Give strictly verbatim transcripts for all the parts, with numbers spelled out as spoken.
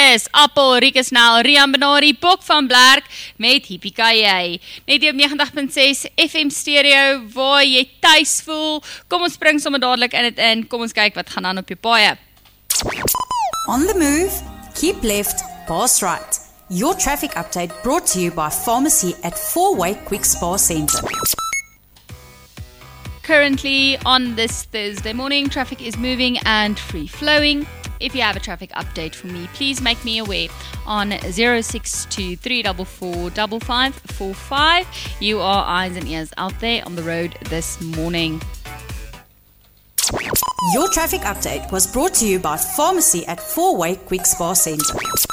Marcus, Appel, Rieke Snell, Rian Benari, Bok van Blerk met Hippie K J. Net hier op negentig punt ses F M stereo waar jy tuis voel. Kom ons spring sommer dadelik in dit in. Kom ons kyk wat gaan aan op jou paaie. On the move, keep left, pass right. Your traffic update brought to you by Pharmacy at Four-Way Quick Spa Centre. Currently on this Thursday morning, traffic is moving and free-flowing. If you have a traffic update for me, please make me aware on zero six two three four four five five four five. You are eyes and ears out there on the road this morning. Your traffic update was brought to you by Pharmacy at Four-Way Quick Spa Centre.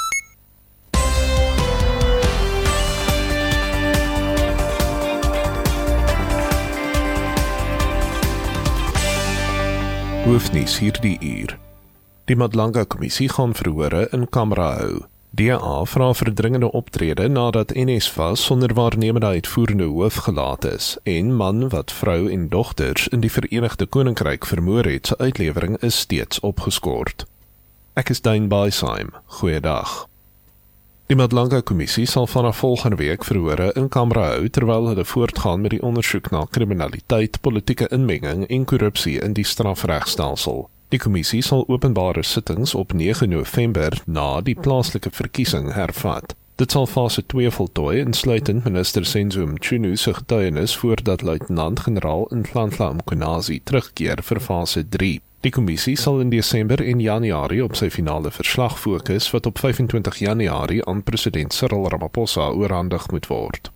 Hoofnuus hierdie uur. Die Madlanga-kommissie gaan verhore in kamera hou. D A vra verdringende optrede nadat N S F A S sonder waarnemende uitvoerende hoof gelaat is en man wat vrou en dogters in die Verenigde Koninkryk vermoor het, se uitlewering is steeds opgeskort. Ek is Dane Bysheim. Goeiedag. Die Madlanga-kommissie sal vanaf volgende week verhore in kamera hou terwyl hulle voortgaan met die ondersoek na kriminaliteit, politieke inmenging en korrupsie in die strafregstelsel. Die kommissie sal openbare sittings op nege November na die plaaslike verkiesing hervat. Dit sal fase twee voltooi, insluitend minister Senzo Mchunu se getuienis voordat luitenant-generaal Nhlanhla Mkhwanazi terugkeer vir fase drie. Die kommissie sal in Desember en Januarie op sy finale verslag fokus wat op vyf en twintig Januarie aan president Cyril Ramaphosa oorhandig moet word.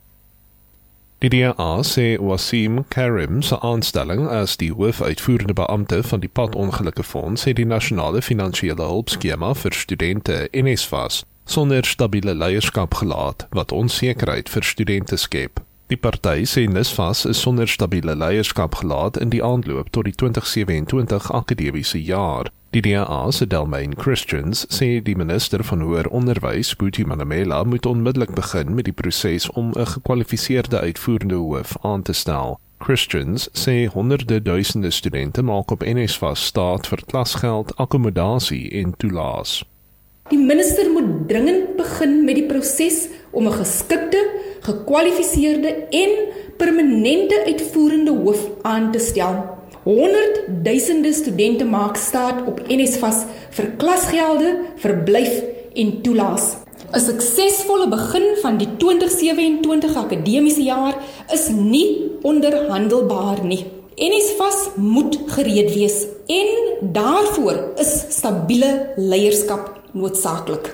Die D A sê Wasim Karim se aanstelling as die hoofuitvoerende beampte van die padongelukkefonds het die nasionale finansiële hulpskema vir studente N S F A S sonder stabiele leierskap gelaat wat onsekerheid vir studente skep. Die party sê N S F A S is sonder stabiele leierskap gelaat in die aanloop tot die twintig sewe-en-twintig akademiese jaar. Die D A se Delmain Christians sê die minister van Hoër Onderwys, Buti Manamela, moet onmiddellik begin met die proses om 'n gekwalifiseerde uitvoerende hoof aan te stel. Christians sê honderde duisende studente maak op N S F A S staat vir klasgeld, akkommodasie en toelaas. Die minister moet dringend begin met die proses om 'n geskikte, gekwalifiseerde en permanente uitvoerende hoof aan te stel. Honderdduisende studente maak staat op N S F A S vir klasgelde, verblyf en toelaas. 'n Suksesvolle begin van die twintig sewe-en-twintig akademiese jaar is nie onderhandelbaar nie. N S F A S moet gereed wees en daarvoor is stabiele leierskap noodsaaklik.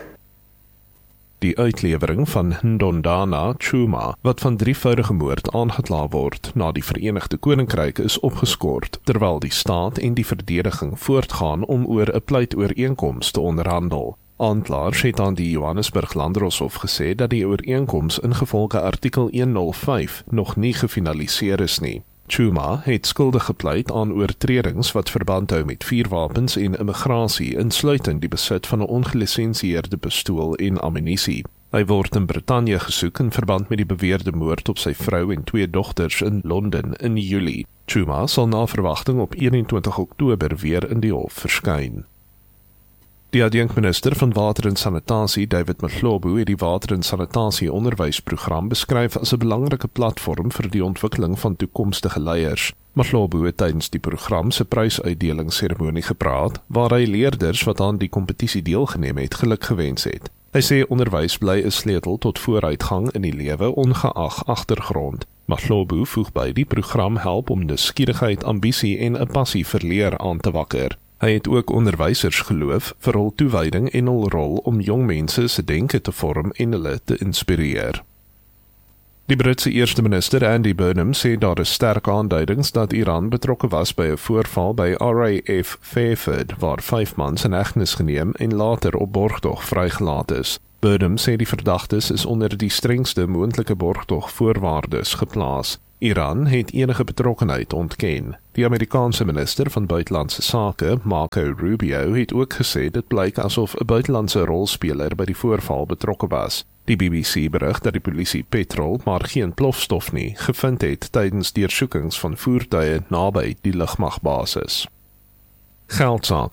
Die uitlewering van Ndondana Chuma, wat van drievoudige moord aangekla word na die Verenigde Koninkryk, is opgeskort, terwyl die staat en die verdediging voortgaan om oor 'n pleitooreenkoms te onderhandel. Aanklaers het aan die Johannesburg Landdroshof gesê dat die ooreenkoms ingevolge artikel honderd vyf nog nie gefinaliseer is nie. Chuma het skuldig gepleit aan oortredings wat verband hou met vuurwapens en immigrasie, insluitend die besit van 'n ongelisensieerde pistool en ammunisie. Hy word in Brittanje gesoek in verband met die beweerde moord op sy vrou en twee dogters in Londen in Julie. Chuma sal na verwagting op eenentwintig Oktober weer in die hof verskyn. Die adjunkminister van Water en Sanitasie, David Mahlobo, het die Water en Sanitasie onderwysprogram beskryf as 'n belangrike platform vir die ontwikkeling van toekomstige leiers. Mahlobo het tydens die program se prysuitdelingsseremonie gepraat, waar hy leerders wat aan die kompetisie deelgeneem het, geluk gewens het. Hy sê onderwys bly 'n sleutel tot vooruitgang in die lewe, ongeag agtergrond. Mahlobo voeg by, die program help om nuuskierigheid, ambisie en 'n passie vir leer aan te wakker. Hy het ook onderwysers geloof vir hul toewyding en hul rol om jong mense se denke te vorm en hulle te inspireer. Die Britse eerste minister Andy Burnham sê daar is sterk aanduidings dat Iran betrokke was by 'n voorval by R A F Fairford, waar vyf mans in hegtenis geneem en later op borgtog vrygelaat is. Burnham sê die verdagtes is onder die strengste moontlike borgtog voorwaardes geplaas. Iran het enige betrokkenheid ontken. Die Amerikaanse minister van Buitelandse Sake, Marco Rubio, het ook gesê dit blyk asof 'n buitelandse rolspeler by die voorval betrokke was. Die B B C berig dat die polisie petrol, maar geen plofstof nie, gevind het tydens deursoekings van voertuie naby die lugmagbasis. Geldsake.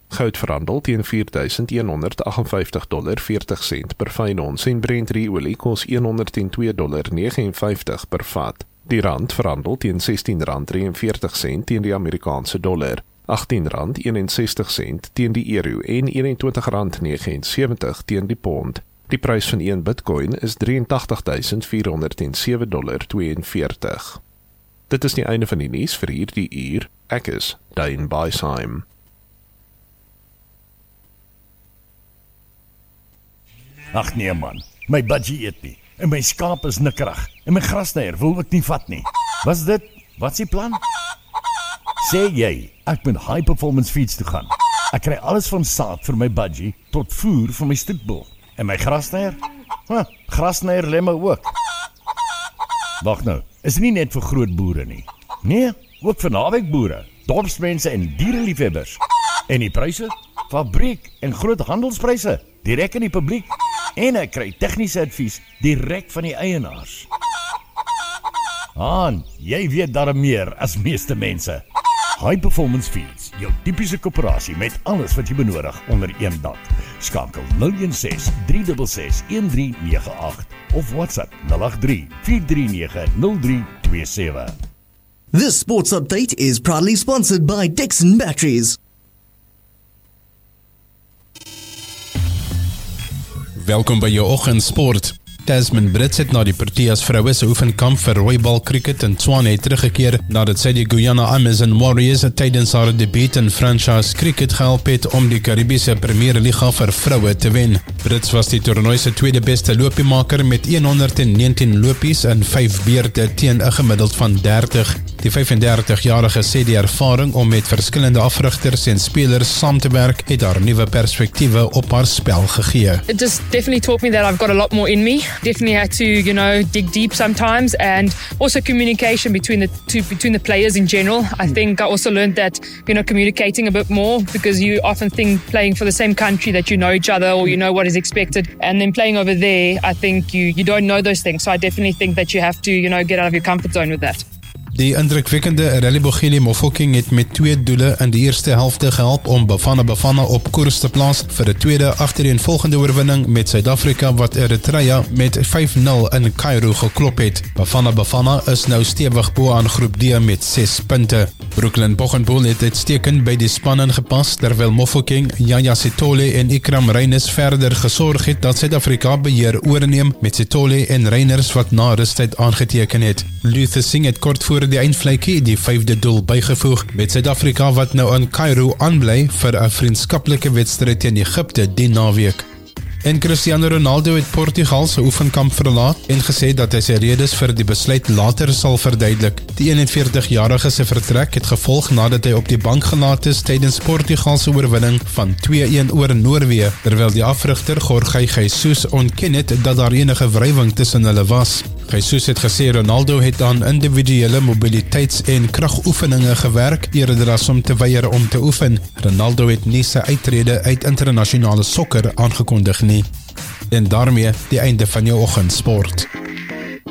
Goud verhandel teen vier duisend honderd agt en vyftig dollar veertig sent per fyn ons en Brent olie kos honderd en twee dollar vyf en vyftig per vat. Die rand verhandel teen sestien rand vyf en veertig sent teen die Amerikaanse dollar, agtien rand een en sestig sent teen die euro en eenentwintig rand vyf en sewentig teen die pond. Die prys van een Bitcoin is drie en agtig duisend vier honderd en sewe dollar tweeënveertig. Dit is die einde van die nuus vir hierdie uur. Ek is Dane Bysheim. Ag nee man, my budgie eet nie, en my skaap is nikkerig, en my grasnyer wil ek nie vat nie. Was dit? Wat's die plan? Sê jy, ek moet high performance feeds toe gaan. Ek kry alles van saad vir my budgie, tot voer vir my stoetbul. En my grasnyer? Huh, grasnyer lemme ook. Wag nou, is nie net vir groot boere nie. Nee, ook vir naweekboere, dorpsmense en diereliefhebbers. En die pryse? Fabriek en groot handelspryse, direk in die publiek. En ek kry tegniese advies direk van die eienaars. Haan, jy weet darm meer as meeste mense. High Performance Feeds, jou typiese koöperasie met alles wat jy benodig onder een dak. Skakel nul een ses drie ses ses een drie nege agt of WhatsApp nul agt drie vier drie nege nul drie twee sewe. This sports update is proudly sponsored by Dixon Batteries. Welkom by jou oggendsport. Tasman Brits het na die Proteas vroue se oefenkamp vir rooibal cricket in Tshwane teruggekeer nadat sy die Guyana Amazon Warriors tydens haar debuut in franchise cricket gehelp het om die Karibiese Premier Liga vir vroue te wen. Brits was die toernooi se tweede beste lopiemaker met honderd en negentien lopies in vyf beurte teen 'n gemiddeld van dertig. Die vyf-en-dertig-jarige sê die ervaring om met verskillende afrigters en spelers saam te werk het haar nuwe perspektiewe op haar spel gegee. It just definitely taught me that I've got a lot more in me. Definitely had to, you know, dig deep sometimes, and also communication between the two, between the players in general. I think I also learned that, you know, communicating a bit more, because you often think playing for the same country that you know each other or you know what is expected, and then playing over there, I think you, you don't know those things. So I definitely think that you have to, you know, get out of your comfort zone with that. Die indrukwekkende Relebogile Mofokeng het met twee doele in die eerste helfte gehelp om Bafana Bafana op koers te plaas vir 'n tweede agtereenvolgende oorwinning met Suid-Afrika wat Eritrea met vyf nul in Cairo geklop het. Bafana Bafana is nou stewig bo aan groep D met ses punte. Brooklyn Bogenpoel het uitstekend by die span ingepas terwyl Mofokeng, Yaya Sithole en Ikram Reyners verder gesorg het dat Suid-Afrika beheer oorneem met Sithole en Reyners wat na rustyd aangeteken het. Luther Singh het kort voor die eindvletjie die vyfde doel bygevoeg met Suid-Afrika wat nou in Cairo aanbly vir 'n vriendskaplike wedstryd teen Egipte die naweek. En Cristiano Ronaldo het Portugal se oefenkamp verlaat en gesê dat hy sy redes vir die besluit later sal verduidelik. Die eenenveertig-jarige se vertrek het gevolg nadat hy op die bank gelaat is tydens Portugal se oorwinning van twee-een oor Noorwe, terwyl die afrigter Jorge Jesus ontken het dat daar enige wrywing tussen hulle was. Jesus het gesê Ronaldo het aan individuele mobiliteits- en kragoefeninge gewerk eerder as om te weier om te oefen. Ronaldo het nie sy uittrede uit internasionale sokker aangekondig nie. En daarmee die einde van jou oggendsport.